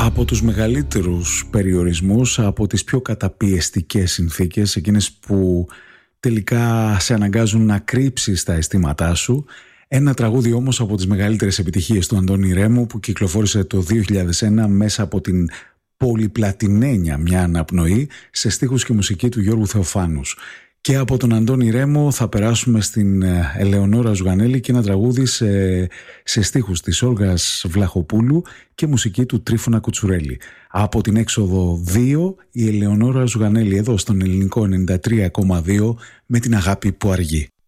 Από τους μεγαλύτερους περιορισμούς, από τις πιο καταπιεστικές συνθήκες, εκείνες που τελικά σε αναγκάζουν να κρύψεις τα αισθήματά σου. Ένα τραγούδι όμως από τις μεγαλύτερες επιτυχίες του Αντώνη Ρέμου, που κυκλοφόρησε το 2001 μέσα από την πολυπλατινένια Μια Αναπνοή, σε στίχους και μουσική του Γιώργου Θεοφάνους. Και από τον Αντώνη Ρέμο θα περάσουμε στην Ελεονόρα Ζουγανέλη και ένα τραγούδι σε στίχους της Όλγας Βλαχοπούλου και μουσική του Τρίφωνα Κουτσουρέλη. Από την έξοδο 2 η Ελεονόρα Ζουγανέλη εδώ στον ελληνικό 93,2 με την αγάπη που αργεί.